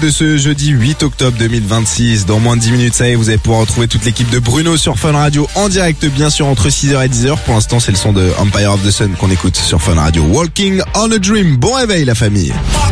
de ce jeudi 8 octobre 2026. Dans moins de 10 minutes, ça y est, vous allez pouvoir retrouver toute l'équipe de Bruno sur Fun Radio en direct, bien sûr, entre 6h et 10h. Pour l'instant, c'est le son de Empire of the Sun qu'on écoute sur Fun Radio. Walking on a Dream. Bon réveil, la famille.